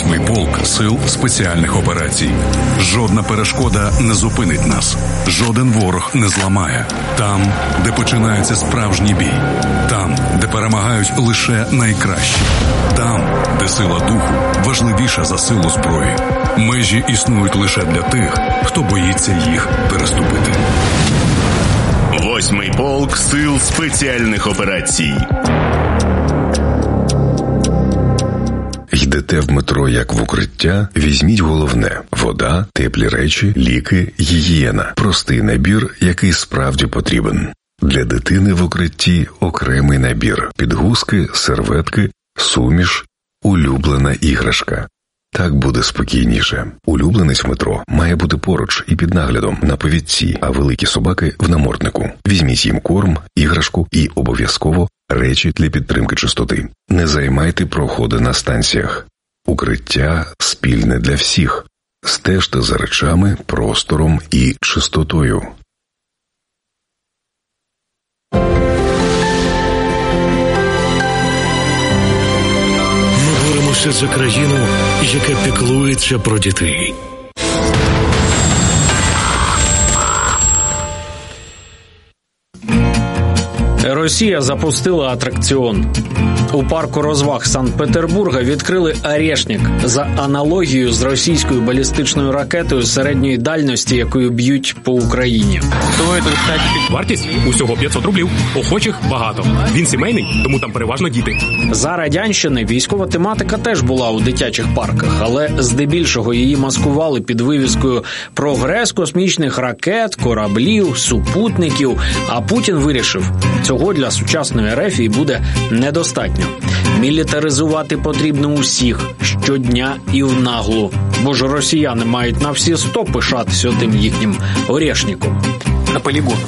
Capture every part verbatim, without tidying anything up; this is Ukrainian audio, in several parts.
Восьмий полк сил спеціальних операцій. Жодна перешкода не зупинить нас. Жоден ворог не зламає. Там, де починається справжній бій. Там, де перемагають лише найкращі. Там, де сила духу важливіша за силу зброї. Межі існують лише для тих, хто боїться їх переступити. Восьмий полк сил спеціальних операцій. Йдете в метро як в укриття, візьміть головне – вода, теплі речі, ліки, гігієна. Простий набір, який справді потрібен. Для дитини в укритті окремий набір – підгузки, серветки, суміш, улюблена іграшка. Так буде спокійніше. Улюбленець в метро має бути поруч і під наглядом на повідці, а великі собаки – в наморднику. Візьміть їм корм, іграшку і обов'язково речі для підтримки чистоти. Не займайте проходи на станціях. Укриття спільне для всіх. Стежте за речами, простором і чистотою. Ми боремося за країну, яка піклується про дітей. Росія запустила атракціон. У парку розваг Санкт-Петербурга відкрили «Орешник» за аналогією з російською балістичною ракетою середньої дальності, якою б'ють по Україні. Вартість усього п'ятсот рублів. Охочих багато. Він сімейний, тому там переважно діти. За радянщини військова тематика теж була у дитячих парках, але здебільшого її маскували під вивіскою «Прогрес космічних ракет, кораблів, супутників». А Путін вирішив, цього для сучасної РФ буде недостатньо. Мілітаризувати потрібно усіх, щодня і в наглу. Бо ж росіяни мають на всі сто пишатися тим їхнім «Орешником». На полігонах.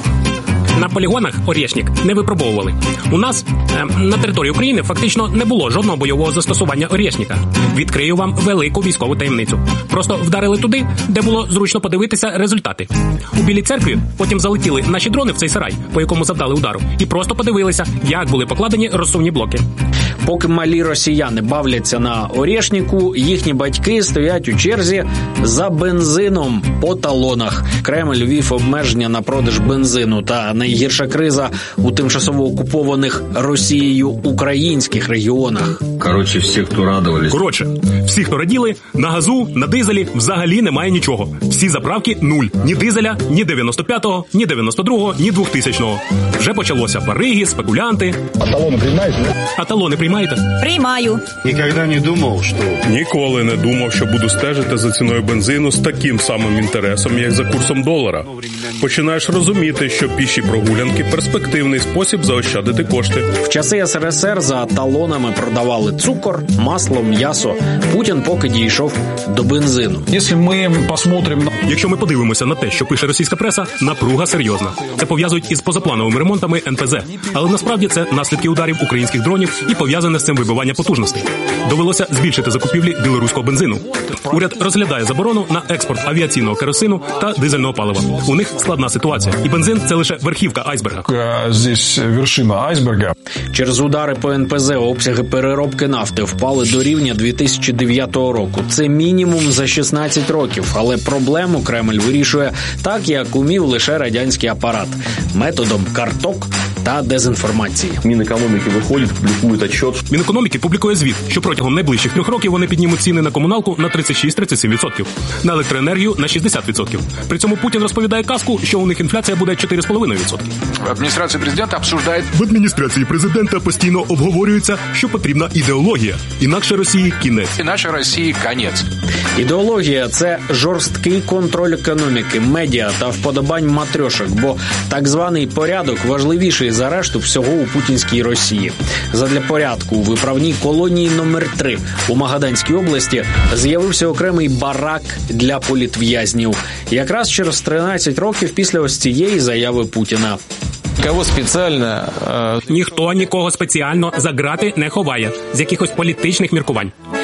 На полігонах «Орешник» не випробовували. У нас е, на території України фактично не було жодного бойового застосування «Орешника». Відкрию вам велику військову таємницю. Просто вдарили туди, де було зручно подивитися результати. У Білій церкві потім залетіли наші дрони в цей сарай, по якому завдали удару, і просто подивилися, як були покладені розсувні блоки. Поки малі росіяни бавляться на «Орешнику», їхні батьки стоять у черзі за бензином по талонах. Кремль ввів обмеження на продаж бензину та найгірша криза у тимчасово окупованих Росією українських регіонах. Коротше, всі, хто радувались. Коротше, всі, хто раділи, на газу, на дизелі взагалі немає нічого. Всі заправки нуль. Ні дизеля, ні дев'яносто п'ятого, ні дев'яносто другого, ні двохтисячного. Вже почалося бариги, спекулянти. А талони приймаєте? А талони приймаєте? Приймаю. Ніколи не думав, що... Ніколи не думав, що буду стежити за ціною бензину з таким самим інтересом, як за курсом долара. Починаєш розуміти, що піші прогулянки – перспективний спосіб заощадити кошти. В часи СРСР за талонами продавали цукор, масло, м'ясо. Путін поки дійшов до бензину. Якщо ми посмотрим... Якщо ми подивимося на те, що пише російська преса, напруга серйозна. Це пов'язують із позаплановими ремонтами ен пе зе. Але насправді це наслідки ударів українських дронів і пов'язане з цим вибивання потужностей. Довелося збільшити закупівлі білоруського бензину. Уряд розглядає заборону на експорт авіаційного керосину та дизельного палива. У них складна ситуація. І бензин – це лише верхівка айсберга. Здесь вершина айсберга. Через удари по ен пе зе обсяги переробки нафти впали до рівня дві тисячі дев'ятого року. Це мінімум за шістнадцять років. Але проблему Кремль вирішує так, як умів лише радянський апарат. Методом карток та дезінформації. Мінекономіки виходить, публікують отчет. Мінекономіки публікує звіт, що протягом найближчих трьох років вони піднімуть ціни на комуналку на тридцять шість - тридцять сім відсотків, на електроенергію на шістдесят відсотків. При цьому Путін розповідає казку, що у них інфляція буде чотири цілих п'ять десятих відсотка. Адміністрація президента обсуждає... В адміністрації президента постійно обговорюється, що потрібна ідеологія. Інакше Росії кінець. Інакше Росії конець. Ідеологія – це жорсткий контроль економіки, медіа та вподобань матрьошок, бо так званий порядок важливіший за решту всього у путінській Росії. Задля порядку у виправній колонії номер три у Магаданській області з'явився окремий барак для політв'язнів. Якраз через тринадцять років після ось цієї заяви Путіна. Кого спеціально? Ніхто нікого спеціально за грати не ховає з якихось політичних міркувань.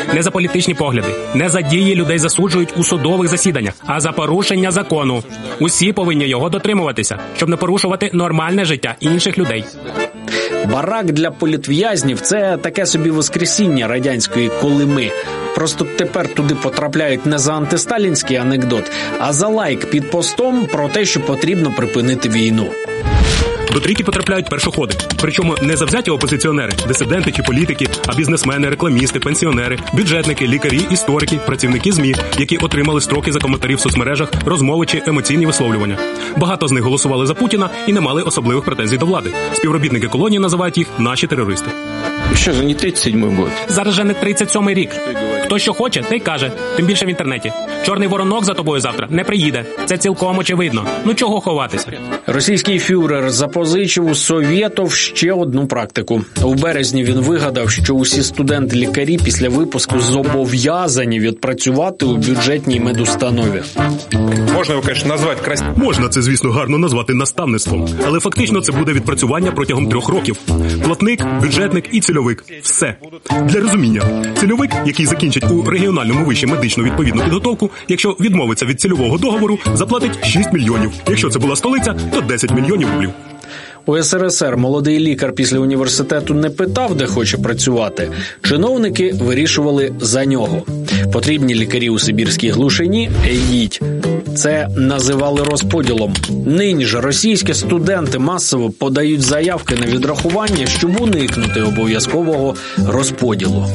Не за політичні погляди, не за дії людей засуджують у судових засіданнях, а за порушення закону. Усі повинні його дотримуватися, щоб не порушувати нормальне життя інших людей. Барак для політв'язнів – це таке собі воскресіння радянської Колими. Просто тепер туди потрапляють не за антисталінський анекдот, а за лайк під постом про те, що потрібно припинити війну. До трійки потрапляють першоходи. Причому не завзяті опозиціонери, дисиденти чи політики, а бізнесмени, рекламісти, пенсіонери, бюджетники, лікарі, історики, працівники ЗМІ, які отримали строки за коментарі в соцмережах, розмови чи емоційні висловлювання. Багато з них голосували за Путіна і не мали особливих претензій до влади. Співробітники колонії називають їх «наші терористи». Що за не тридцять сьомий год? Зараз же не тридцять сьомий рік. Хто що хоче, те й каже. Тим більше в інтернеті. Чорний воронок за тобою завтра не приїде. Це цілком очевидно. Ну чого ховатися? Російський фюрер запозичив у совєтов ще одну практику. У березні він вигадав, що усі студенти-лікарі після випуску зобов'язані відпрацювати у бюджетній медустанові. Можна його, звісно, назвати красиво. Можна це, звісно, гарно назвати наставництвом. Але фактично це буде відпрацювання протягом трьох років. Платник, бюджетник і цільовик. Все. Для розуміння. Цільовик, який закінчить у регіональному виші медичну відповідну підготовку, якщо відмовиться від цільового договору, заплатить шість мільйонів. Якщо це була столиця, то десять мільйонів рублів. У ес ер ес ер молодий лікар після університету не питав, де хоче працювати. Чиновники вирішували за нього. Потрібні лікарі у сибірській глушині – йдіть. Це називали розподілом. Нині ж російські студенти масово подають заявки на відрахування, щоб уникнути обов'язкового розподілу.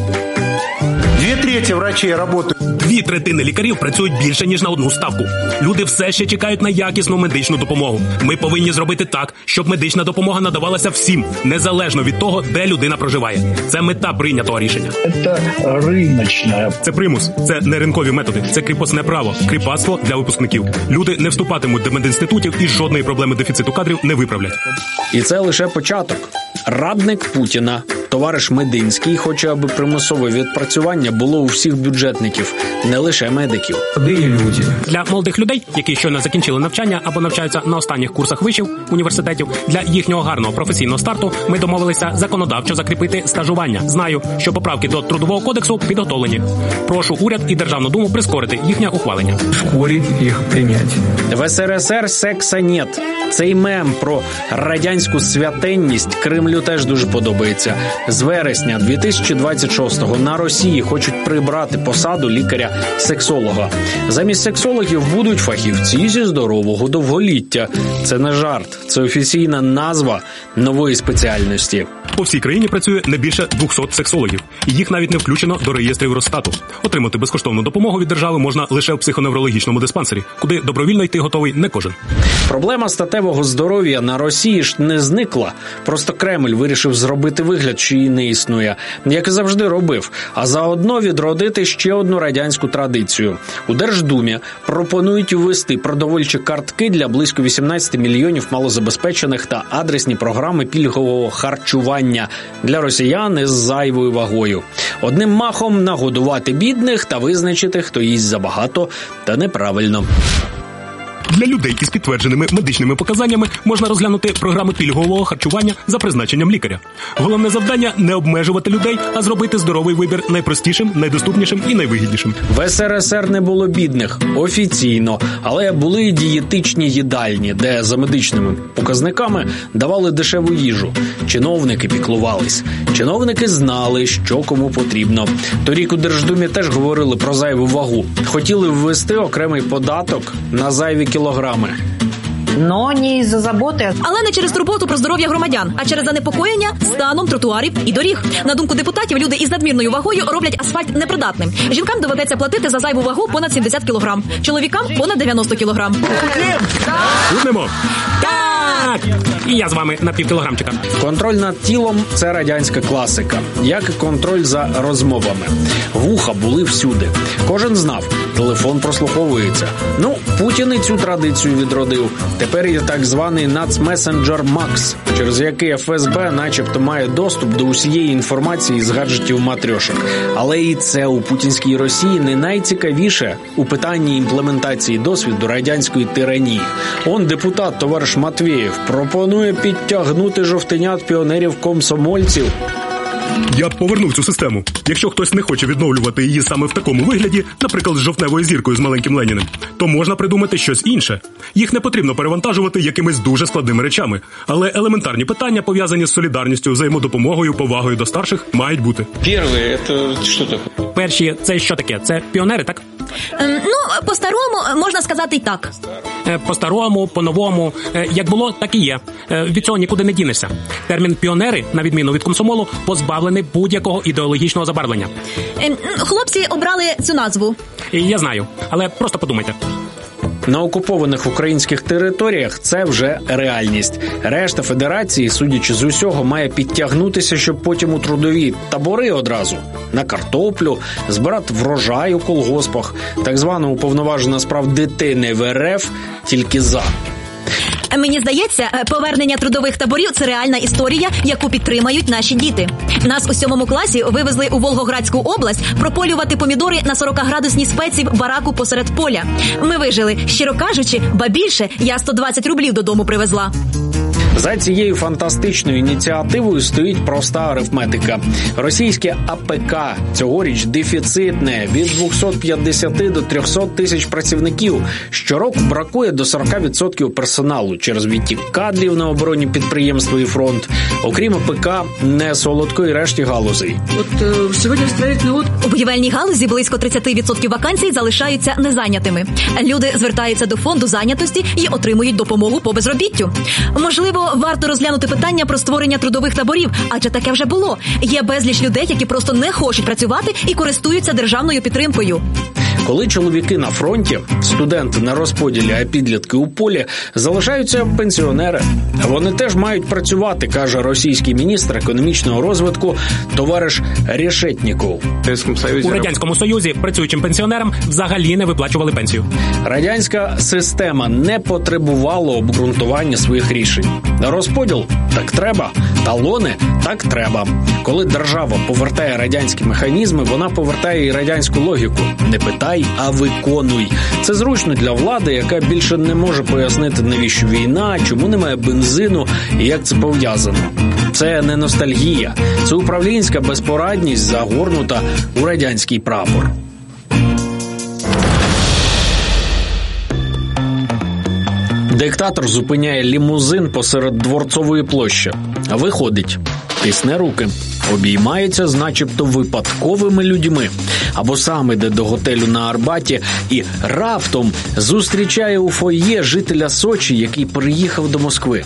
Дві треті врачей працюють. Дві третини лікарів працюють більше, ніж на одну ставку. Люди все ще чекають на якісну медичну допомогу. Ми повинні зробити так, щоб медична допомога надавалася всім, незалежно від того, де людина проживає. Це мета прийнятого рішення. Це риночне. Це примус, це не ринкові методи, це кріпосне право, кріпацтво для випускників. Люди не вступатимуть до медінститутів і жодної проблеми дефіциту кадрів не виправлять. І це лише початок. Радник Путіна, товариш Мединський, хоче, аби примусове відпрацювання було у всіх бюджетників, не лише медиків. Для молодих людей, які щойно закінчили навчання або навчаються на останніх курсах вишів, університетів, для їхнього гарного професійного старту ми домовилися законодавчо закріпити стажування. Знаю, що поправки до Трудового кодексу підготовлені. Прошу уряд і Державну думу прискорити їхнє ухвалення. Ускорить їх прийняття. В ес ер ес ер секса нет. Цей мем про радянську святенність Кремлю теж дуже подобається. З вересня дві тисячі двадцять шостого на Росії хочуть прибрати посаду лікаря-сексолога. Замість сексологів будуть фахівці зі здорового довголіття. Це не жарт, це офіційна назва нової спеціальності. По всій країні працює не більше двохсот сексологів. І їх навіть не включено до реєстрів Росстату. Отримати безкоштовну допомогу від держави можна лише в психоневрологічному диспансері, куди добровільно йти готовий не кожен. Проблема статевого здоров'я на Росії ж не зникла. Просто Кремль вирішив зробити вигляд, що її не існує, як і завжди робив, а заодно відродити ще одну радянську традицію. У Держдумі пропонують ввести продовольчі картки для близько вісімнадцять мільйонів малозабезпечених та адресні програми пільгового харчування для росіян із зайвою вагою. Одним махом нагодувати бідних та визначити, хто їсть забагато та неправильно. Для людей із підтвердженими медичними показаннями можна розглянути програми пільгового харчування за призначенням лікаря. Головне завдання – не обмежувати людей, а зробити здоровий вибір найпростішим, найдоступнішим і найвигіднішим. В ес ер ес ер не було бідних – офіційно, але були дієтичні їдальні, де за медичними показниками давали дешеву їжу. Чиновники піклувались. Чиновники знали, що кому потрібно. Торік у Держдумі теж говорили про зайву вагу. Хотіли ввести окремий податок на зайві кілограми. Но не із-за заботи. Але не через турботу про здоров'я громадян, а через занепокоєння станом тротуарів і доріг. На думку депутатів, люди із надмірною вагою роблять асфальт непридатним. Жінкам доведеться платити за зайву вагу понад сімдесят кілограм, чоловікам понад дев'яносто кілограм. Чуднемо! Так! І я з вами на півкілограмчика. Контроль над тілом – це радянська класика, як і контроль за розмовами. Вуха були всюди. Кожен знав, телефон прослуховується. Ну, Путін і цю традицію відродив. Тепер є так званий нацмесенджер Макс, через який еф ес бе начебто має доступ до усієї інформації з гаджетів матрьошок. Але і це у путінській Росії не найцікавіше у питанні імплементації досвіду радянської тиранії. Он депутат товариш Матвєєв пропонує підтягнути жовтенят піонерів-комсомольців. Я б повернув цю систему. Якщо хтось не хоче відновлювати її саме в такому вигляді, наприклад, з жовтневою зіркою з маленьким Леніним, то можна придумати щось інше. Їх не потрібно перевантажувати якимись дуже складними речами. Але елементарні питання, пов'язані з солідарністю, взаємодопомогою, повагою до старших, мають бути. Перший – це що таке? Перші – це що таке? Це піонери, так? Ем, ну, по-старому можна сказати і так. По-старому, по-новому, як було, так і є. Від цього нікуди не дінешся. Термін «піонери», на відміну від комсомолу, позбавлений будь-якого ідеологічного забарвлення. Ем, хлопці обрали цю назву. Я знаю, але просто подумайте. На окупованих українських територіях це вже реальність. Решта федерації, судячи з усього, має підтягнутися, щоб потім у трудові табори одразу на картоплю, збирати врожай у колгоспах. Так звана уповноважена справ дитини в ер еф тільки за. Мені здається, повернення трудових таборів – це реальна історія, яку підтримають наші діти. Нас у сьомому класі вивезли у Волгоградську область прополювати помідори на сорокаградусній спеці в бараку посеред поля. Ми вижили. Щиро кажучи, ба більше, я сто двадцять рублів додому привезла. За цією фантастичною ініціативою стоїть проста арифметика. Російське а пе ка цьогоріч дефіцитне – від двохсот п'ятдесяти до трьохсот тисяч працівників. Щороку бракує до сорок відсотків персоналу через відтік кадрів на оборонні підприємства і фронт. Окрім а пе ка, не солодко і решті галузей. От е, сьогодні строїтельний у будівельній галузі близько тридцять відсотків вакансій залишаються незайнятими. Люди звертаються до фонду зайнятості і отримують допомогу по безробіттю. Можливо, варто розглянути питання про створення трудових таборів, адже таке вже було. Є безліч людей, які просто не хочуть працювати і користуються державною підтримкою. Коли чоловіки на фронті, студенти на розподілі, а підлітки у полі, залишаються пенсіонери. Вони теж мають працювати, каже російський міністр економічного розвитку товариш Решетніков. У Радянському Союзі працюючим пенсіонерам взагалі не виплачували пенсію. Радянська система не потребувала обґрунтування своїх рішень. Розподіл – так треба, талони – так треба. Коли держава повертає радянські механізми, вона повертає і радянську логіку. Не питай, а виконуй. Це зручно для влади, яка більше не може пояснити, навіщо війна, чому немає бензину і як це пов'язано. Це не ностальгія, це управлінська безпорадність, загорнута у радянський прапор. Диктатор зупиняє лімузин посеред Дворцової площі. Виходить, тисне руки, обіймається з начебто випадковими людьми. Або сам іде до готелю на Арбаті і раптом зустрічає у фойє жителя Сочі, який приїхав до Москви.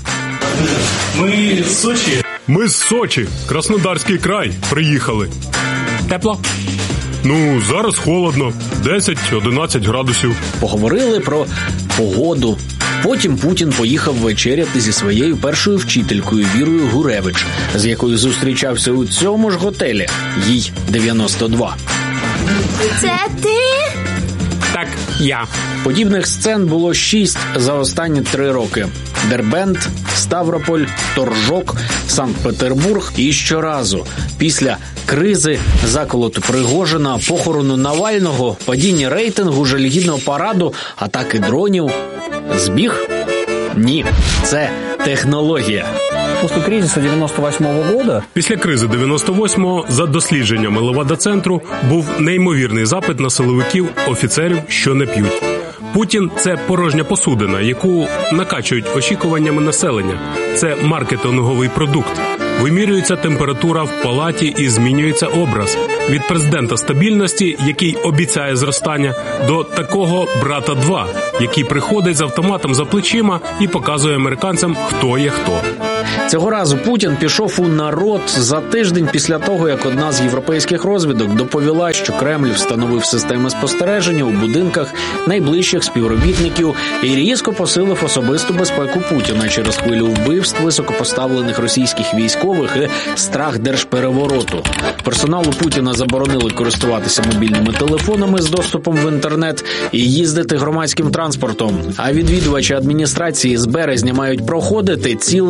Ми з Сочі. Ми з Сочі, Краснодарський край, приїхали. Тепло? Ну, зараз холодно, десять-одинадцять градусів. Поговорили про погоду. Потім Путін поїхав вечеряти зі своєю першою вчителькою Вірою Гуревич, з якою зустрічався у цьому ж готелі. Їй дев'яносто два. Це ти? Так, я. Подібних сцен було шість за останні три роки. Дербент, Ставрополь, Торжок, Санкт-Петербург. І щоразу після кризи, заколоту Пригожина, похорону Навального, падіння рейтингу, жалюгідного параду, атаки дронів. Збіг? Ні. Це технологія. Після кризису дев'яносто восьмого года... Після кризи дев'яносто восьмого, за дослідженнями Левада-центру, був неймовірний запит на силовиків, офіцерів, що не п'ють. Путін – це порожня посудина, яку накачують очікуваннями населення. Це маркетинговий продукт. Вимірюється температура в палаті і змінюється образ. Від президента стабільності, який обіцяє зростання, до такого брата два, який приходить з автоматом за плечима і показує американцям, хто є хто. Цього разу Путін пішов у народ за тиждень після того, як одна з європейських розвідок доповіла, що Кремль встановив системи спостереження у будинках найближчих співробітників і різко посилив особисту безпеку Путіна через хвилю вбивств високопоставлених російських військових і страх держперевороту. Персоналу Путіна заборонили користуватися мобільними телефонами з доступом в інтернет і їздити громадським транспортом. А відвідувачі адміністрації з березня мають проходити цілих два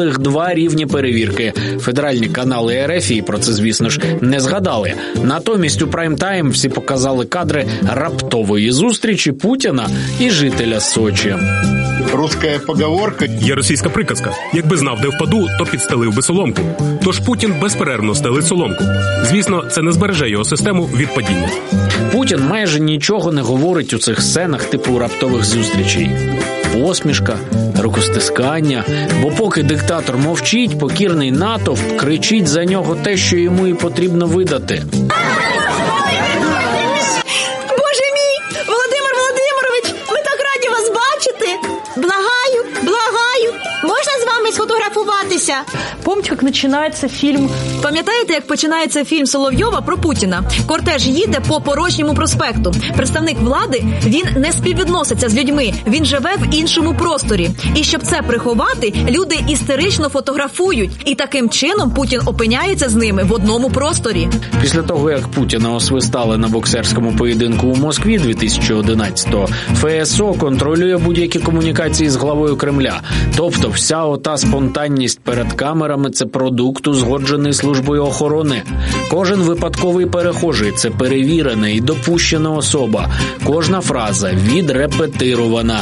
два рівні перевірки. Федеральні канали ер еф і про це, звісно ж, не згадали. Натомість у прайм-тайм всі показали кадри раптової зустрічі Путіна і жителя Сочі. Русская поговорка. Є російська приказка. Якби знав, де впаду, то підстелив би соломку. Тож Путін безперервно стелить соломку. Звісно, це не збереже його систему від падіння. Путін майже нічого не говорить у цих сценах типу раптових зустрічей. Посмішка, рукостискання. Бо поки диктатор мовчить, покірний натовп кричить за нього те, що йому і потрібно видати. Боже мій! Володимир Володимирович, ми так раді вас бачити! Благаю, благаю! Можна з вами сфотографуватися? Помните, як починається фільм? Пам'ятаєте, як починається фільм Соловйова про Путіна? Кортеж їде по порожньому проспекту. Представник влади, він не співвідноситься з людьми, він живе в іншому просторі. І щоб це приховати, люди істерично фотографують. І таким чином Путін опиняється з ними в одному просторі. Після того, як Путіна освистали на боксерському поєдинку у Москві дві тисячі одинадцятого, еф ес о контролює будь-які комунікації з главою Кремля. Тобто вся ота спонтанність перед камерами – це продукт, узгоджений службою охорони. Кожен випадковий перехожий – це перевірена і допущена особа. Кожна фраза відрепетирована.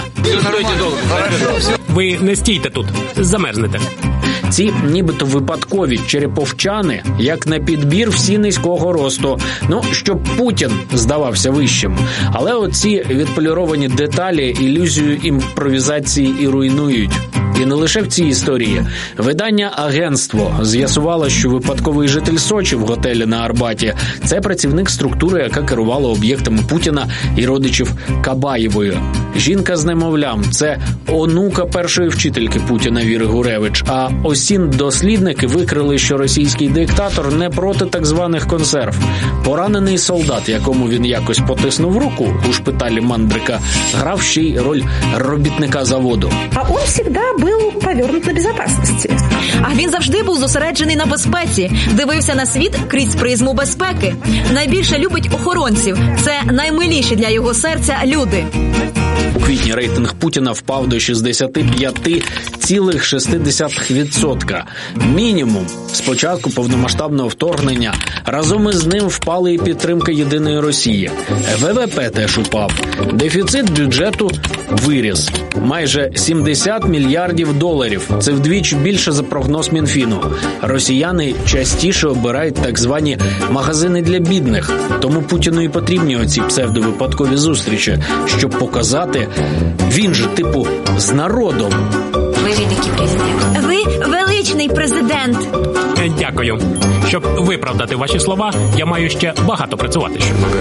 Ви не стійте тут, замерзнете. Ці нібито випадкові череповчани, як на підбір, всі низького росту. Ну, щоб Путін здавався вищим. Але оці відполіровані деталі ілюзію імпровізації і руйнують. І не лише в цій історії. Видання «Агентство» з'ясувало, що випадковий житель Сочі в готелі на Арбаті – це працівник структури, яка керувала об'єктами Путіна і родичів Кабаєвої. Жінка з немовлям – це онука першої вчительки Путіна Віри Гуревич. А осін-дослідники викрили, що російський диктатор не проти так званих консерв. Поранений солдат, якому він якось потиснув руку у шпиталі Мандрика, грав ще й роль робітника заводу. А він завжди був повернут на безпечності. А він завжди був зосереджений на безпеці, дивився на світ крізь призму безпеки. Найбільше любить охоронців. Це наймиліші для його серця люди. У квітні рейтинг Путіна впав до шістдесят п'ять цілих шість десятих відсотка. Мінімум. З початку повномасштабного вторгнення разом із ним впала і підтримка єдиної Росії. ве ве пе теж упав. Дефіцит бюджету виріс. Майже сімдесят мільярдів доларів. Це вдвічі більше за прогноз Мінфіну. Росіяни частіше обирають так звані магазини для бідних. Тому Путіну і потрібні оці псевдовипадкові зустрічі, щоб показати, він же, типу, з народом. Ви великий президент. Ви величний президент. Дякую. Щоб виправдати ваші слова, я маю ще багато працювати.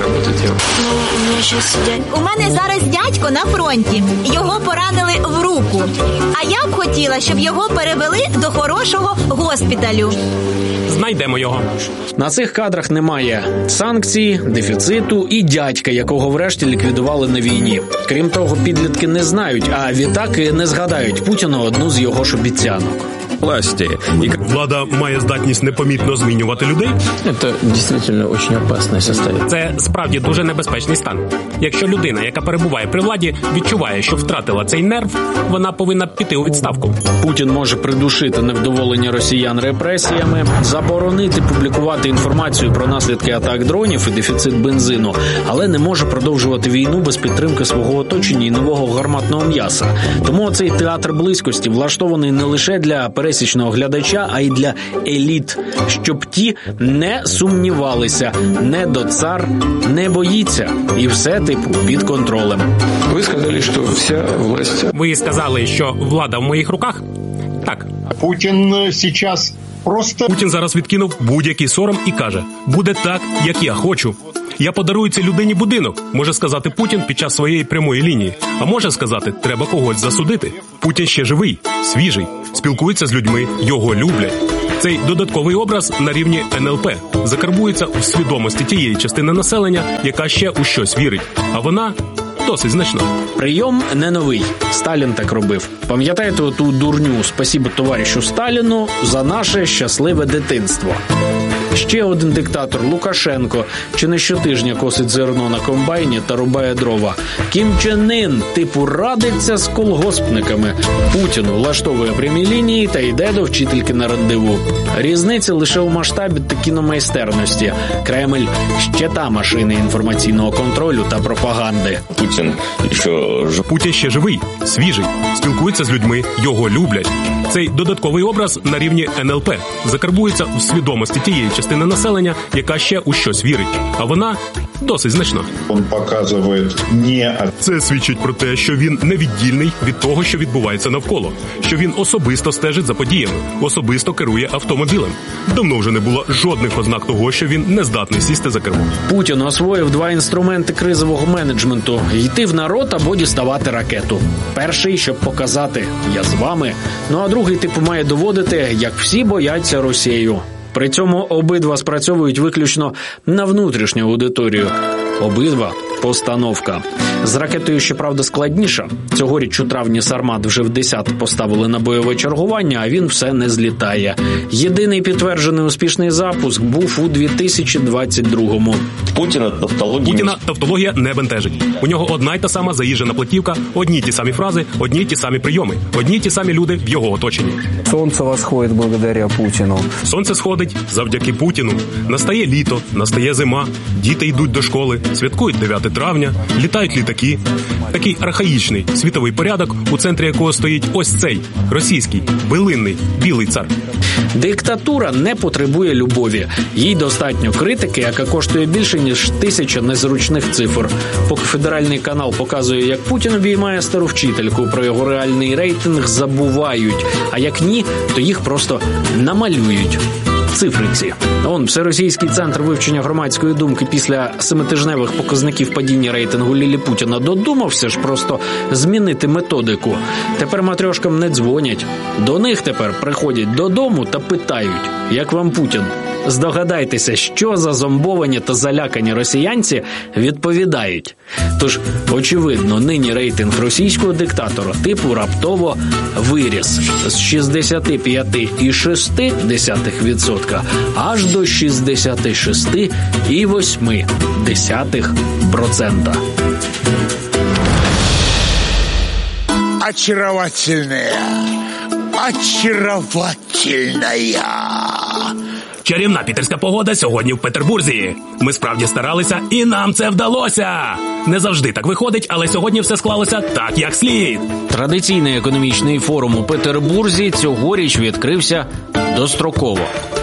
У мене зараз дядько на фронті. Його поранили в руку. А я б хотіла, щоб його перевели до хорошого госпіталю. Знайдемо його. На цих кадрах немає санкцій, дефіциту і дядька, якого врешті ліквідували на війні. Крім того, підлітки не знають, а відтак і не згадають Путіну одну з його ж обіцянок. Власті. Влада має здатність непомітно змінювати людей? Це дійсно дуже опасне состояние. Це справді дуже небезпечний стан. Якщо людина, яка перебуває при владі, відчуває, що втратила цей нерв, вона повинна піти у відставку. Путін може придушити невдоволення росіян репресіями, заборонити публікувати інформацію про наслідки атак дронів і дефіцит бензину, але не може продовжувати війну без підтримки свого оточення і нового гарматного м'яса. Тому цей театр близькості влаштований не лише для пересічного глядача, а й для еліт, щоб ті не сумнівалися, не доцар не боїться, і все, типу, під контролем. Ви сказали, що вся власть... Ви сказали, що влада в моїх руках? Так. Путін зараз просто... Путін зараз відкинув будь-який сором і каже, буде так, як я хочу. Я подарую цій людині будинок, може сказати Путін під час своєї прямої лінії. А може сказати, треба когось засудити. Путін ще живий, свіжий, спілкується з людьми, його люблять. Цей додатковий образ на рівні ен ел пе закарбується у свідомості тієї частини населення, яка ще у щось вірить. А вона досить значна. Прийом не новий. Сталін так робив. Пам'ятаєте оту дурню «Спасибо товаришу Сталіну за наше щасливе дитинство»? Ще один диктатор – Лукашенко, чи не щотижня косить зерно на комбайні та рубає дрова. Кім Чен Ін, типу, радиться з колгоспниками. Путін влаштовує прямі лінії та йде до вчительки на рандеву. Різниця лише у масштабі та кіномайстерності. Кремль – ще та машина інформаційного контролю та пропаганди. Путін ще... Путін ще живий, свіжий, спілкується з людьми, його люблять. Цей додатковий образ на рівні ен ел пе закарбується в свідомості тієї частини населення, яка ще у щось вірить. А вона досить значна. Він показує не... Це свідчить про те, що він невіддільний від того, що відбувається навколо. Що він особисто стежить за подіями, особисто керує автомобілем. Давно вже не було жодних ознак того, що він не здатний сісти за кермо. Путін освоїв два інструменти кризового менеджменту – йти в народ або діставати ракету. Перший, щоб показати «я з вами», ну а другий типу має доводити, як всі бояться Росію. При цьому обидва спрацьовують виключно на внутрішню аудиторію. Обидва – постановка. З ракетою, щоправда, складніше. Цьогоріч у травні Сармат вже в десят поставили на бойове чергування, а він все не злітає. Єдиний підтверджений успішний запуск був у дві тисячі двадцять другому. Путіна тавтологія... Путіна тавтологія не бентежить. У нього одна й та сама заїжджена платівка, одні й ті самі фрази, одні й ті самі прийоми, одні й ті самі люди в його оточенні. Сонце восходить благодаря Путіну. Сонце сходить завдяки Путіну. Настає літо, настає зима, діти йдуть до школи, святкують дев'яте травня, літають літаки. Такий архаїчний світовий порядок, у центрі якого стоїть ось цей російський, билинний, білий цар. Диктатура не потребує любові. Їй достатньо критики, яка коштує більше, ніж тисяча незручних цифр. Поки федеральний канал показує, як Путін обіймає стару вчительку, про його реальний рейтинг забувають. А як ні, то їх просто намалюють. Цифриці. Он, Всеросійський центр вивчення громадської думки після семитижневих показників падіння рейтингу Лілі Путіна додумався ж просто змінити методику. Тепер матрьошкам не дзвонять. До них тепер приходять додому та питають, як вам Путін? Здогадайтеся, що за зомбовані та залякані росіянці відповідають. Тож, очевидно, нині рейтинг російського диктатора типу раптово виріс з шістдесят п'ять цілих шість десятих відсотка аж до шістдесят шість цілих вісім десятих відсотка. Очаровательная, очаровательная. Чарівна пітерська погода сьогодні в Петербурзі. Ми справді старалися, і нам це вдалося. Не завжди так виходить, але сьогодні все склалося так, як слід. Традиційний економічний форум у Петербурзі цьогоріч відкрився достроково.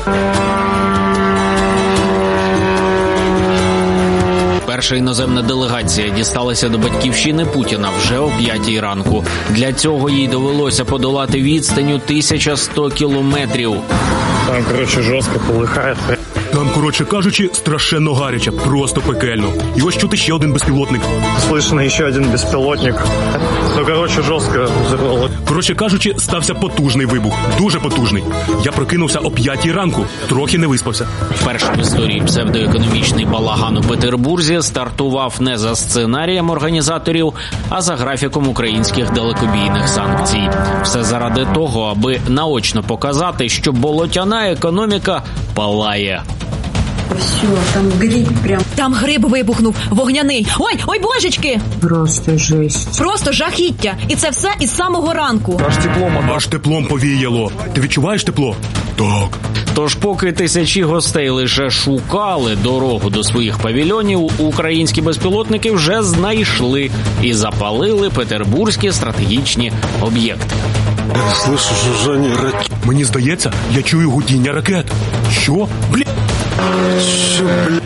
Перша іноземна делегація дісталася до батьківщини Путіна вже о п'ятій ранку. Для цього їй довелося подолати відстань у тисяча сто кілометрів. Там, коротше, жорстко полихає. Там, коротше кажучи, страшенно гаряче, просто пекельно. І ось чути ще один безпілотник. Слышно ще один безпілотник. Ну, коротше, жорстко взорвало. Коротше кажучи, стався потужний вибух. Дуже потужний. Я прокинувся о п'ятій ранку, трохи не виспався. Перший в історії псевдоекономічний балаган у Петербурзі стартував не за сценарієм організаторів, а за графіком українських далекобійних санкцій. Все заради того, аби наочно показати, що болотяна економіка палає. Все, там гриб прям. Там гриб вибухнув, вогняний. Ой, ой, божечки! Просто жесть. Просто жахіття. І це все із самого ранку. Аж теплом, аж теплом повіяло. Ти відчуваєш тепло? Так. Тож поки тисячі гостей лише шукали дорогу до своїх павільйонів, українські безпілотники вже знайшли і запалили петербурзькі стратегічні об'єкти. Слышу жужжання ракет. Мені здається, я чую гудіння ракет. Що? Бля... Що, блядь?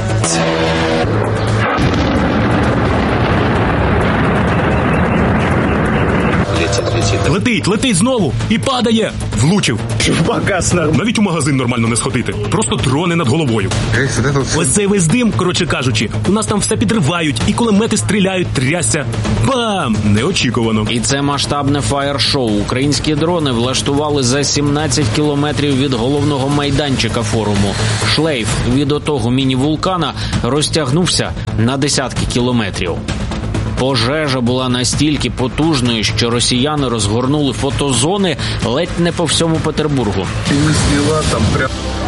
Летить, летить знову і падає. Влучив. Навіть у магазин нормально не сходити. Просто дрони над головою. Ось цей весь дим, коротше кажучи, у нас там все підривають, і кулемети стріляють, трясся. Бам! Неочікувано. І це масштабне фаєр-шоу. Українські дрони влаштували за сімнадцять кілометрів від головного майданчика форуму. Шлейф від отого міні-вулкана розтягнувся на десятки кілометрів. Пожежа була настільки потужною, що росіяни розгорнули фотозони ледь не по всьому Петербургу. Ти не зняла там прям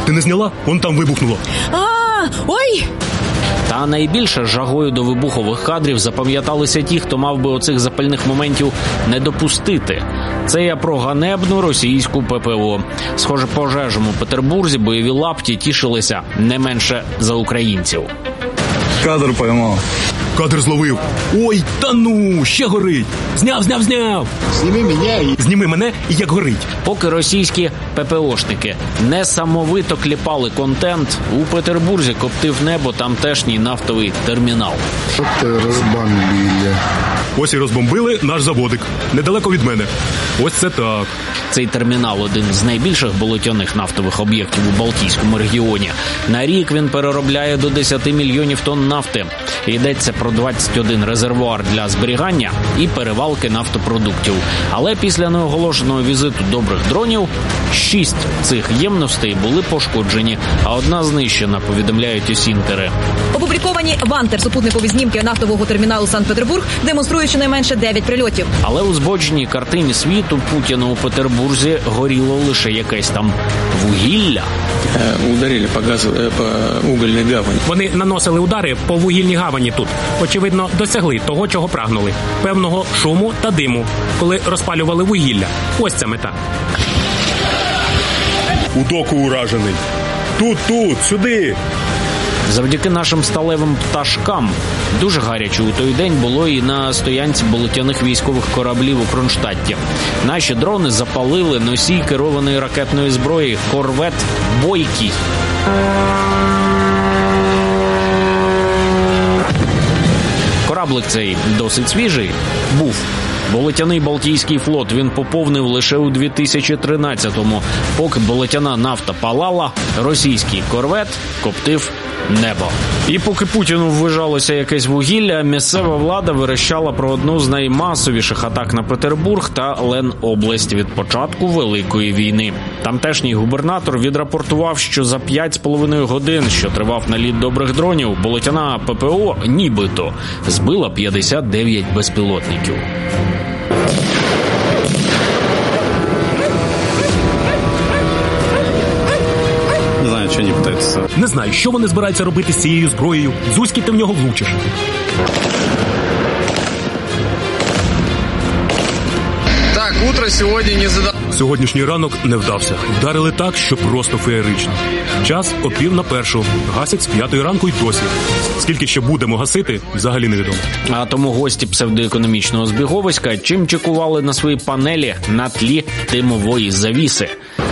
Ти не зняла? Вон там вибухнуло. А, ой! Та найбільше жагою до вибухових кадрів запам'яталися ті, хто мав би оцих запальних моментів не допустити. Це я про ганебну російську ППО. Схоже, пожежам у Петербурзі бойові лапті тішилися не менше за українців. Кадр поймав. Кадр зловив. Ой, та ну, ще горить. Зняв, зняв, зняв. Зніми мене і... Зніми мене і як горить. Поки російські ППОшники несамовито кліпали контент, у Петербурзі коптив небо тамтешній нафтовий термінал. Що ти розбомбили? Ось і розбомбили наш заводик. Недалеко від мене. Ось це так. Цей термінал – один з найбільших болотяних нафтових об'єктів у Балтійському регіоні. На рік він переробляє до десять мільйонів тонн нафти. Йдеться про двадцять один резервуар для зберігання і перевалки нафтопродуктів. Але після неоголошеного візиту добрих дронів шість цих ємностей були пошкоджені, а одна знищена, повідомляють осінтери. Опубліковані в Антер супутникові знімки нафтового терміналу Санкт-Петербург демонструють щонайменше дев'ять прильотів. Але у збоченій картині світу Путіна у Петербурзі горіло лише якесь там вугілля. Ударили по газу, по угольній гавані. Вони наносили удари по вугільній гавані тут. Очевидно, досягли того, чого прагнули. Певного шуму та диму, коли розпалювали вугілля. Ось ця мета. У доку уражений. Тут, тут, сюди. Завдяки нашим сталевим пташкам дуже гаряче у той день було і на стоянці болотяних військових кораблів у Кронштадті. Наші дрони запалили носій керованої ракетної зброї корвет «Бойкий». Кораблик цей досить свіжий був. Болотяний Балтійський флот він поповнив лише у дві тисячі тринадцятому. Поки болотяна нафта палала, російський корвет коптив небо. І поки Путіну ввижалося якесь вугілля, місцева влада верещала про одну з наймасовіших атак на Петербург та Ленобласть від початку Великої війни. Тамтешній губернатор відрапортував, що за п'ять з половиною годин, що тривав наліт добрих дронів, болотяна ППО нібито збила п'ятдесят дев'ять безпілотників. Не знаю, що вони питаються. Не знаю, що вони збираються робити з цією зброєю. Дзузьки ти в нього влучиш. Так, утро сьогодні не задав... Сьогоднішній ранок не вдався. Вдарили так, що просто феєрично. Час о пів на першу. Гасять з п'ятої ранку й досі. Скільки ще будемо гасити, взагалі невідомо. А тому гості псевдоекономічного збіговиська чим чекували на свої панелі на тлі димової завіси.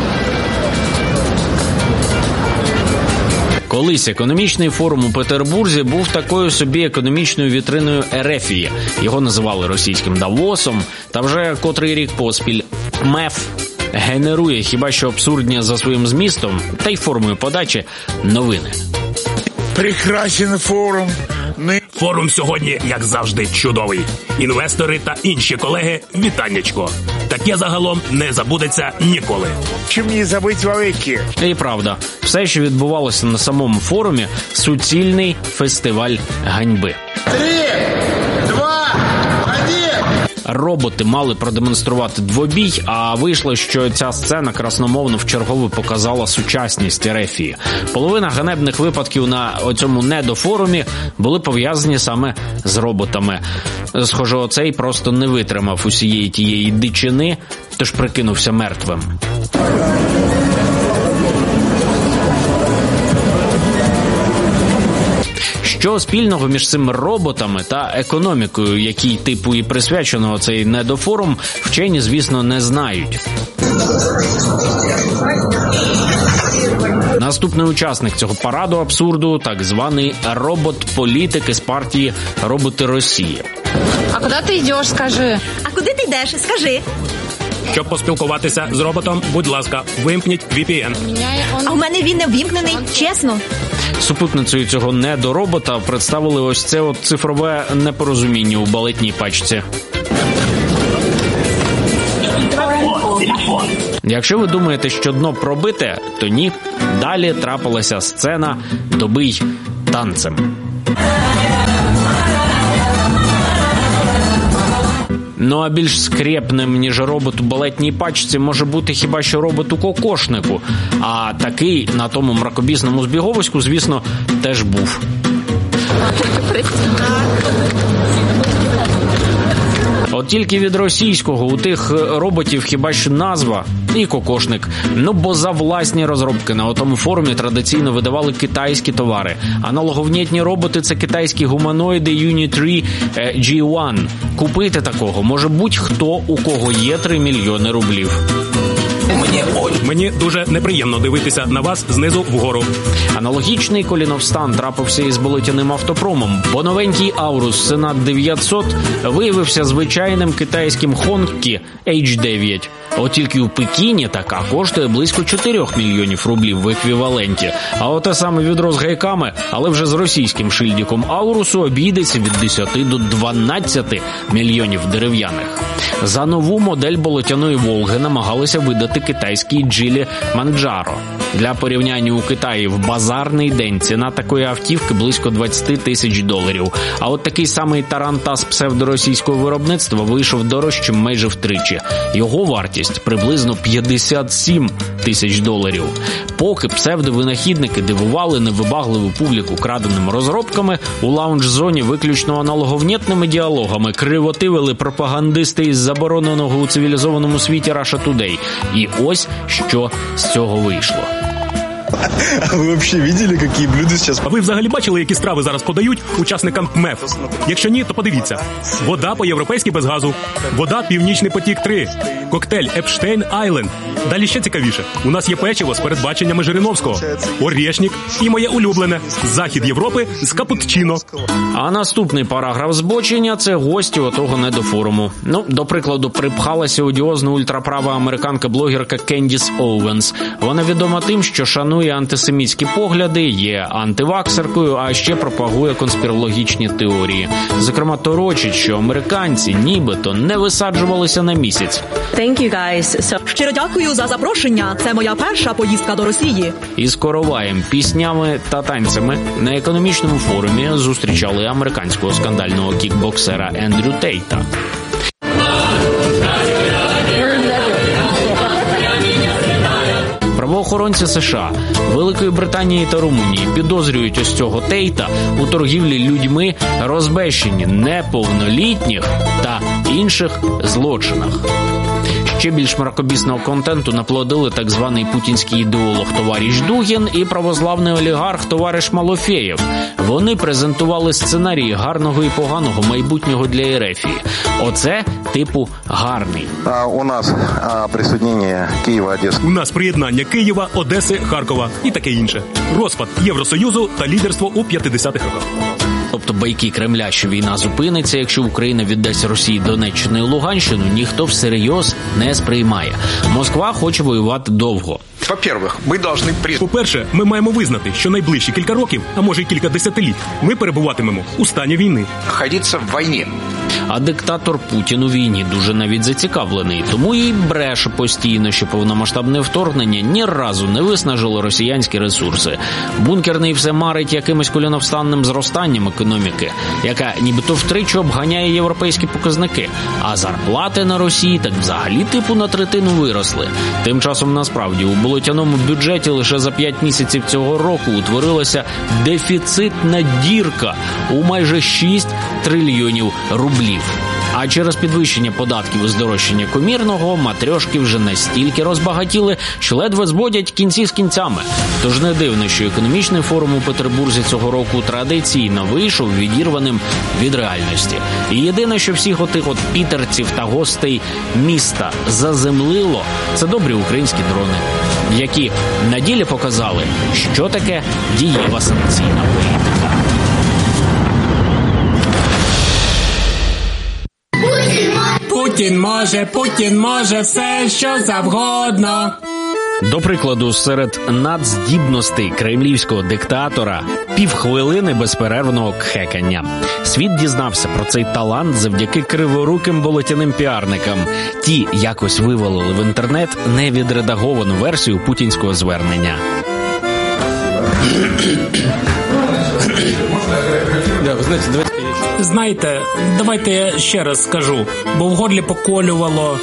Колись економічний форум у Петербурзі був такою собі економічною вітриною Ерефії. Його називали російським Давосом, та вже котрий рік поспіль МЕФ генерує хіба що абсурдні за своїм змістом та й формою подачі новини. Прекрасний форум. Форум сьогодні, як завжди, чудовий. Інвестори та інші колеги, вітаннячко. Таке загалом не забудеться ніколи. Чим не забыть вовеки. І правда, все, що відбувалося на самому форумі, суцільний фестиваль ганьби. Три, два, один. Роботи мали продемонструвати двобій, а вийшло, що ця сцена красномовно вчергове показала сучасність Ерефії. Половина ганебних випадків на оцьому недофорумі були пов'язані саме з роботами. Схоже, оцей просто не витримав усієї тієї дичини, тож прикинувся мертвим. Що спільного між цими роботами та економікою, якій типу і присвячено цей недофорум, вчені, звісно, не знають. Наступний учасник цього параду абсурду – так званий робот-політик із партії «Роботи Росії». А куди ти йдеш, скажи? А куди ти йдеш, скажи? Щоб поспілкуватися з роботом, будь ласка, вимкніть ві пі ен. А в мене він не ввімкнений, чесно. Супутницею цього недоробота представили ось це от цифрове непорозуміння у балетній пачці. Якщо ви думаєте, що дно пробите, то ні. Далі трапилася сцена «Добий танцем». Ну а більш скрєпним, ніж робот у балетній пачці, може бути хіба що робот у кокошнику. А такий на тому мракобісному збіговиську, звісно, теж був. От тільки від російського у тих роботів хіба що назва і кокошник. Ну, бо за власні розробки на отому форумі традиційно видавали китайські товари. Аналоговнітні роботи – це китайські гуманоїди Юнітрі джі один. Купити такого може будь-хто, у кого є три мільйони рублів. Мені дуже неприємно дивитися на вас знизу вгору. Аналогічний коліновстан трапився із болотяним автопромом, бо новенький Аурус Сенат дев'ятсот виявився звичайним китайським Хонкі ейч дев'ять. От тільки у Пекіні така коштує близько чотирьох мільйонів рублів в еквіваленті. А оте саме відро з гайками, але вже з російським шильдиком Аурусу, обійдеться від десяти до дванадцяти мільйонів дерев'яних. За нову модель болотяної Волги намагалися видати китайський Джілі Манджаро. Для порівняння, у Китаї в базарний день ціна такої автівки близько двадцять тисяч доларів. А от такий самий тарантас псевдоросійського виробництва вийшов дорожчим майже втричі. Його вартість приблизно п'ятдесят сім тисяч доларів. Поки псевдовинахідники дивували невибагливу публіку краденими розробками, у лаунж-зоні виключно аналоговнітними діалогами кривотивили пропагандисти із забороненого у цивілізованому світі Russia Today. І ось що з цього вийшло. А ви взагалі бачили, які блюда зараз? А ви взагалі бачили, які страви зараз подають учасникам МЕФ? Якщо ні, то подивіться. Вода по-європейськи без газу. Вода Північний потік три. Коктейль Епштейн Айленд. Далі ще цікавіше. У нас є печиво з передбаченнями Жириновського. Орєшнік і моє улюблене. Захід Європи з капучино. А наступний параграф збочення – це гості отого недофоруму. Ну, до прикладу, припхалася одіозна ультраправа американка-блогерка Кендіс Оуенс. Вона відома тим, що шанує антисемітські погляди, є антиваксеркою, а ще пропагує конспірологічні теорії. Зокрема, торочить, що американці нібито не висаджувалися на місяць. Thank you guys. So... Щиро дякую за запрошення. Це моя перша поїздка до Росії. Із короваєм, піснями та танцями на економічному форумі зустрічали американського скандального кікбоксера Ендрю Тейта. Правоохоронці США, Великої Британії та Румунії підозрюють ось цього Тейта у торгівлі людьми, розбещенні неповнолітніх та інших злочинах. Ще більш мракобісного контенту наплодили так званий путінський ідеолог товариш Дугін і православний олігарх товариш Малофєєв. Вони презентували сценарії гарного і поганого майбутнього для Ерефії. Оце типу гарний. А у нас а, присоединення Києва, Одеси. У нас приєднання Києва, Одеси, Харкова і таке інше. Розпад Євросоюзу та лідерство у п'ятдесятих роках. Тобто байки Кремля, що війна зупиниться, якщо Україна віддасть Росії Донеччину і Луганщину, ніхто всерйоз не сприймає. Москва хоче воювати довго. По-перше, ми должны при... По-перше, ми маємо визнати, що найближчі кілька років, а може й кілька десятиліть, ми перебуватимемо у стані війни. Находиться в війні. А диктатор Путін у війні дуже навіть зацікавлений, тому і бреше постійно, що повномасштабне вторгнення ні разу не виснажило росіянські ресурси. Бункерний все марить якимось коліновстанним зростанням економіки, яка нібито втричі обганяє європейські показники, а зарплати на Росії так взагалі типу на третину виросли. Тим часом насправді у болотяному бюджеті лише за п'ять місяців цього року утворилася дефіцитна дірка у майже шість трильйонів рублів. А через підвищення податків і здорожчання комірного матрьошки вже настільки розбагатіли, що ледве зводять кінці з кінцями. Тож не дивно, що економічний форум у Петербурзі цього року традиційно вийшов відірваним від реальності. І єдине, що всіх отих от пітерців та гостей міста заземлило, це добрі українські дрони, які на ділі показали, що таке дієва санкційна політика. Путін може, Путін може все, що завгодно. До прикладу, серед надздібностей кремлівського диктатора півхвилини безперервного кхекання. Світ дізнався про цей талант завдяки криворуким болотяним піарникам. Ті якось вивалили в інтернет невідредаговану версію путінського звернення. Да, вы знаете, давайте я... Знаєте, давайте я ще раз скажу, бо в горлі поколювало.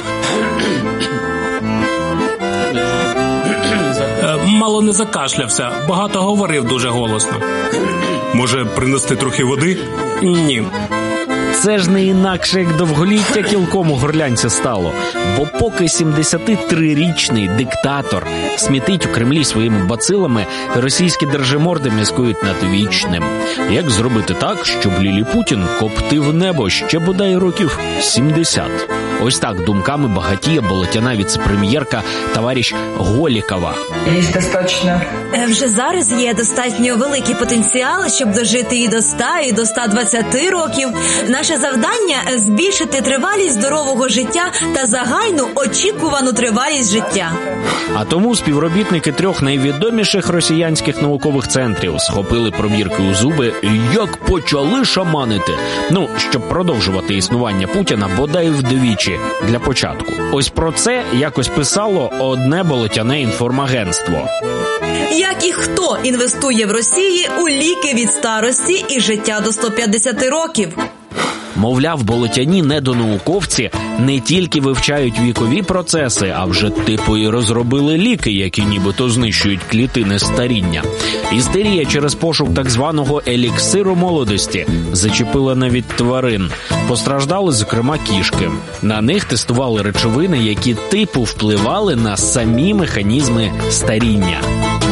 Мало не закашлявся, багато говорив дуже голосно. Може, принести трохи води? Ні. Це ж не інакше, як довголіття кілком у горлянці стало. Бо поки сімдесятитрирічний диктатор смітить у Кремлі своїми бацилами, російські держиморди міскують над вічним. Як зробити так, щоб Ліліпутін коптив небо ще бодай років сімдесят? Ось так думками багатіє болотяна віце-прем'єрка товариш Голікова. Є достатньо. Вже зараз є достатньо великий потенціал, щоб дожити і до ста, і до ста двадцяти років. Наше завдання – збільшити тривалість здорового життя та загальну очікувану тривалість життя. А тому співробітники трьох найвідоміших росіянських наукових центрів схопили пробірки у зуби і як почали шаманити. Ну, щоб продовжувати існування Путіна бодай вдвічі для початку. Ось про це якось писало одне болотяне інформагентство. Як і хто інвестує в Росії у ліки від старості і життя до ста п'ятдесяти років? Мовляв, болотяні недонауковці не тільки вивчають вікові процеси, а вже типу і розробили ліки, які нібито знищують клітини старіння. Істерія через пошук так званого еліксиру молодості зачепила навіть тварин. Постраждали, зокрема, кішки. На них тестували речовини, які типу впливали на самі механізми старіння.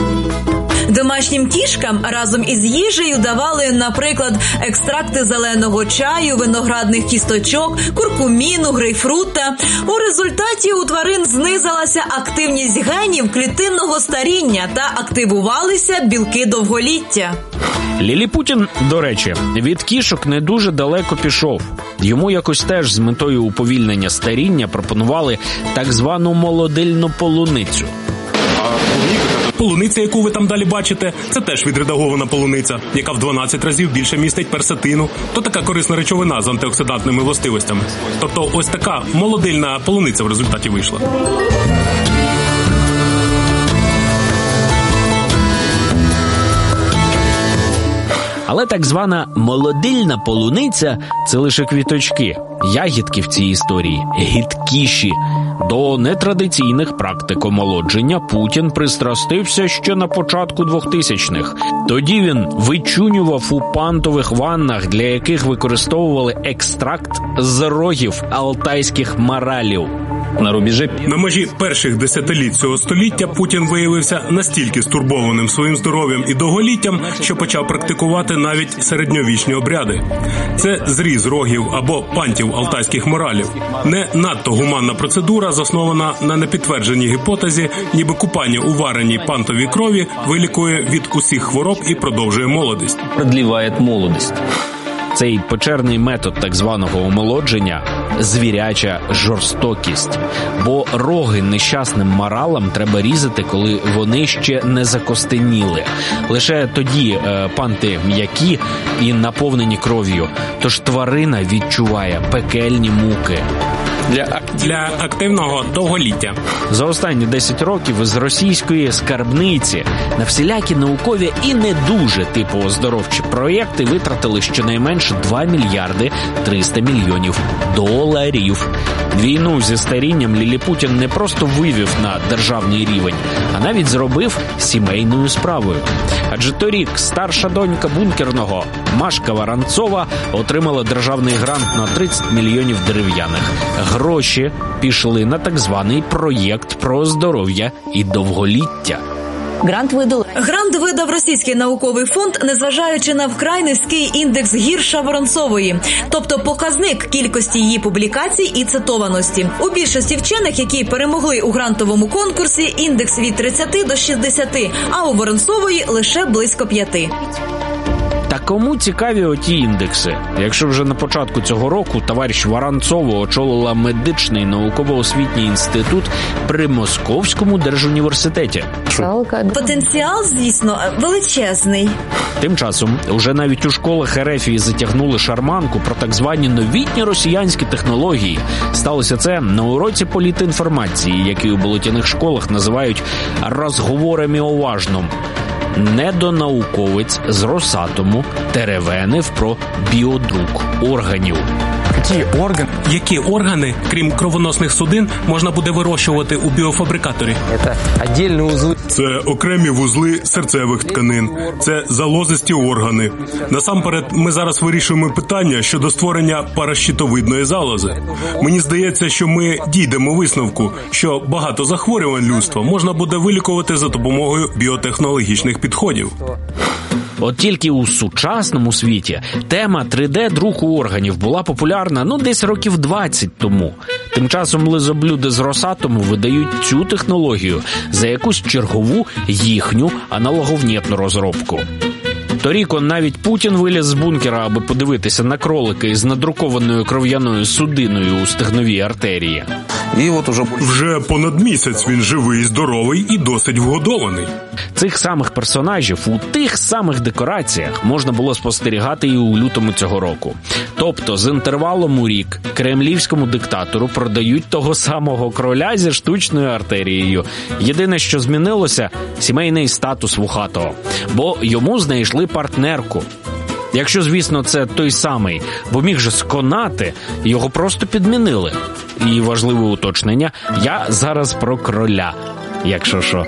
Домашнім кішкам разом із їжею давали, наприклад, екстракти зеленого чаю, виноградних кісточок, куркуміну, грейпфрута. У результаті у тварин знизилася активність генів клітинного старіння та активувалися білки довголіття. Ліліпутін, до речі, від кішок не дуже далеко пішов. Йому якось теж з метою уповільнення старіння пропонували так звану молодильну полуницю. Полуниця, яку ви там далі бачите, це теж відредагована полуниця, яка в дванадцять разів більше містить персетину. То така корисна речовина з антиоксидантними властивостями. Тобто ось така молодильна полуниця в результаті вийшла. Але так звана молодильна полуниця – це лише квіточки. Ягідки в цій історії гидкіші. До нетрадиційних практик омолодження Путін пристрастився ще на початку двохтисячних. Тоді він вичунював у пантових ваннах, для яких використовували екстракт з рогів алтайських маралів. На рубежі на межі перших десятиліть цього століття Путін виявився настільки стурбованим своїм здоров'ям і довголіттям, що почав практикувати навіть середньовічні обряди. Це зріз рогів або пантів алтайських моралів. Не надто гуманна процедура, заснована на непідтвердженій гіпотезі, ніби купання у вареній пантовій крові вилікує від усіх хвороб і продовжує молодість. Продліває молодість. Цей печерний метод так званого омолодження – звіряча жорстокість. Бо роги нещасним моралам треба різати, коли вони ще не закостеніли. Лише тоді е, панти м'які і наповнені кров'ю. Тож тварина відчуває пекельні муки. Для, для активного довголіття. За останні десять років з російської скарбниці на всілякі наукові і не дуже типу оздоровчі проєкти витратили щонайменше два мільярди триста мільйонів доларів. Війну зі старінням Ліліпутін не просто вивів на державний рівень, а навіть зробив сімейною справою. Адже торік старша донька бункерного Машка Воронцова отримала державний грант на тридцять мільйонів дерев'яних. Гроші пішли на так званий проєкт про здоров'я і довголіття. Грант видали. Грант видав Російський науковий фонд, незважаючи на вкрай низький індекс гірша Воронцової, тобто показник кількості її публікацій і цитованості. У більшості вчених, які перемогли у грантовому конкурсі, індекс від тридцяти до шістдесяти, а у Воронцової лише близько п'яти. Та кому цікаві оті індекси? Якщо вже на початку цього року товариш Воронцова очолила медичний науково-освітній інститут при Московському держуніверситеті. Потенціал, звісно, величезний. Тим часом уже навіть у школах Ерефії затягнули шарманку про так звані новітні росіянські технології. Сталося це на уроці політінформації, який у болотяних школах називають «розговорами о важном». недонауковець з Росатому теревенив про біодрук органів. Які органи? Які органи, крім кровоносних судин, можна буде вирощувати у біофабрикаторі? Це окремі вузли серцевих тканин, це залозисті органи. Насамперед, ми зараз вирішуємо питання щодо створення паращитовидної залози. Мені здається, що ми дійдемо висновку, що багато захворювань людства можна буде вилікувати за допомогою біотехнологічних підходів. От тільки у сучасному світі тема три де-друку органів була популярна, ну, десь років двадцять тому. Тим часом лизоблюди з Росатому видають цю технологію за якусь чергову їхню аналоговнєтну розробку. Торік он навіть Путін виліз з бункера, аби подивитися на кролика із надрукованою кров'яною судиною у стегновій артерії. І от уже... вже понад місяць він живий, здоровий і досить вгодований. Цих самих персонажів у тих самих декораціях можна було спостерігати і у лютому цього року. Тобто з інтервалом у рік кремлівському диктатору продають того самого кроля зі штучною артерією. Єдине, що змінилося – сімейний статус вухатого. Бо йому знайшли партнерку. Якщо, звісно, це той самий, бо міг же сконати, його просто підмінили. І важливе уточнення – я зараз про кроля. Якщо що.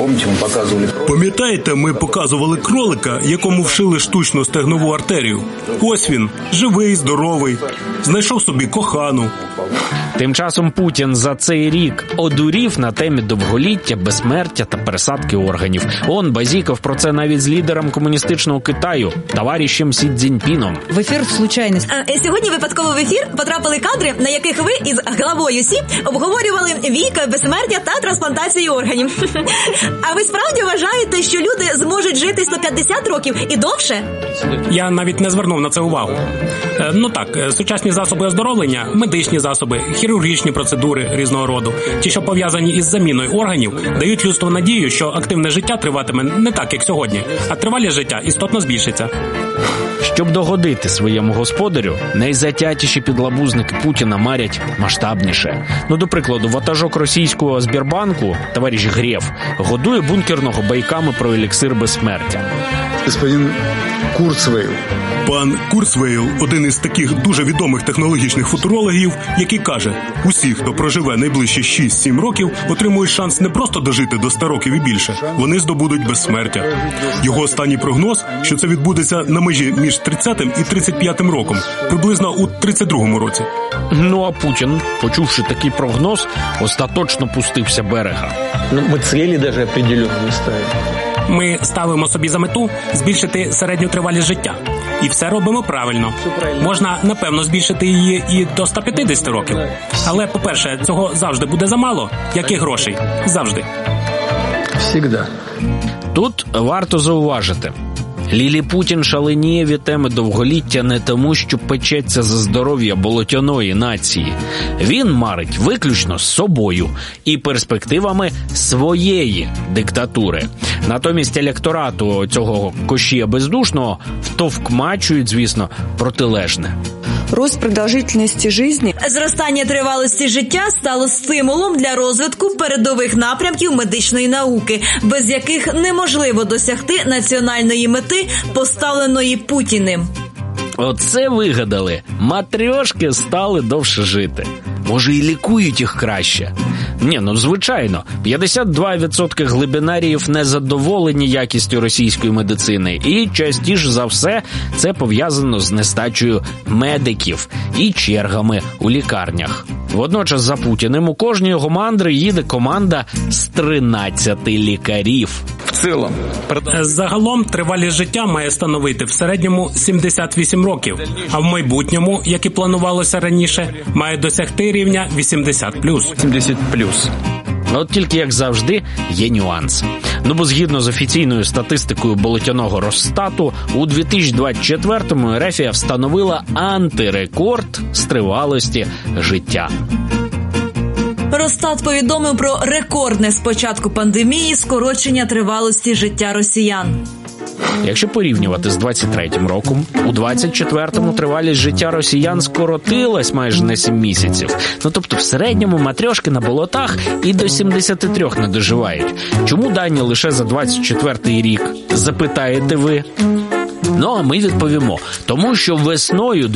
Пам'ятаєте, ми показували кролика, якому вшили штучну стегнову артерію? Ось він, живий, здоровий, знайшов собі кохану. Тим часом Путін за цей рік одурів на темі довголіття, безсмертя та пересадки органів. Он базікав про це навіть з лідером комуністичного Китаю, товаришем Сі Цзіньпіном. В ефір случайність. А, сьогодні випадково в ефір потрапили кадри, на яких ви із главою Сі обговорювали вік, безсмертя та трансплантацію органів. А ви справді вважаєте, що люди зможуть жити сто п'ятдесят років і довше? Я навіть не звернув на це увагу. Е, ну так, сучасні засоби оздоровлення, медичні засоби, хірургічні процедури різного роду, ті, що пов'язані із заміною органів, дають людству надію, що активне життя триватиме не так, як сьогодні, а тривалість життя істотно збільшиться. Щоб догодити своєму господарю, найзатятіші підлабузники Путіна марять масштабніше. Ну, до прикладу, ватажок російського Сбербанку, товариш Греф, годує бункерного байками про еліксир безсмертя. Господин Курцвейл. Пан Курцвейл – один із таких дуже відомих технологічних футурологів, який каже, усі, хто проживе найближчі шість-сім років, отримують шанс не просто дожити до ста років і більше, вони здобудуть безсмертя. Його останній прогноз, що це відбудеться на межі між тридцятим і тридцять п'ятим роком, приблизно у тридцять другому році. Ну а Путін, почувши такий прогноз, остаточно пустився берега. Ну, ми цілі навіть определенні ставимо. Ми ставимо собі за мету збільшити середню тривалість життя. І все робимо правильно. Можна, напевно, збільшити її і до ста п'ятдесят років. Але, по-перше, цього завжди буде замало, як і грошей. Завжди. Всегда. Тут варто зауважити. Лілі Путін шаленіє від теми довголіття не тому, що печеться за здоров'я болотяної нації. Він марить виключно з собою і перспективами своєї диктатури. Натомість електорату цього кошія бездушного втовкмачують, звісно, протилежне. Рост продовжительності життя. Зростання тривалості життя стало стимулом для розвитку передових напрямків медичної науки, без яких неможливо досягти національної мети, поставленої Путіним. Оце вигадали. Матрьошки стали довше жити. Може, і лікують їх краще. Ні, ну звичайно, п'ятдесят два відсотки глибинаріїв незадоволені якістю російської медицини. І частіше за все це пов'язано з нестачею медиків і чергами у лікарнях. Водночас за Путіним у кожній його мандри їде команда з тринадцяти лікарів. В цілому. Загалом тривалість життя має становити в середньому сімдесят вісім років, а в майбутньому, як і планувалося раніше, має досягти рівня вісімдесят плюс. сімдесят плюс. От тільки, як завжди, є нюанс. Ну бо згідно з офіційною статистикою болотяного Росстату, у дві тисячі двадцять четвертому Ерефія встановила антирекорд з тривалості життя. Росстат повідомив про рекордне з початку пандемії скорочення тривалості життя росіян. Якщо порівнювати з двадцять третім роком, у двадцять четвертому тривалість життя росіян скоротилась майже на сім місяців. Ну тобто в середньому матрьошки на болотах і до сімдесят три не доживають. Чому дані лише за двадцять четвертий рік? Запитаєте ви? Ну а ми відповімо. Тому що весною